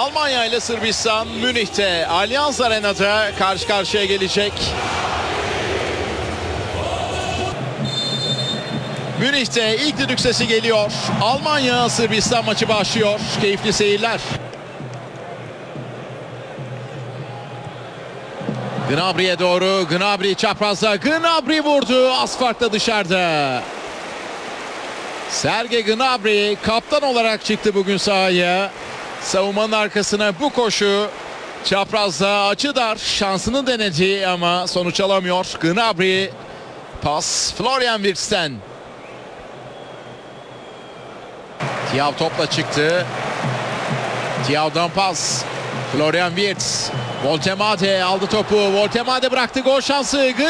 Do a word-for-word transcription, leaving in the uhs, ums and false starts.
Almanya ile Sırbistan Münih'te Allianz Arena'da karşı karşıya gelecek. Münih'te ilk düdük sesi geliyor. Almanya Sırbistan maçı başlıyor. Keyifli seyirler. Gnabry'e doğru. Gnabry çaprazda. Gnabry vurdu. Az farkla dışarıda. Serge Gnabry kaptan olarak çıktı bugün sahaya. Savunmanın arkasına bu koşu. Çaprazda açı dar. Şansını denedi ama sonuç alamıyor. Gnabry. Pas Florian Wirtz'ten. Thiaw topla çıktı. Thiaw'dan pas. Florian Wirtz. Voltemade aldı topu. Voltemade bıraktı. Gol şansı.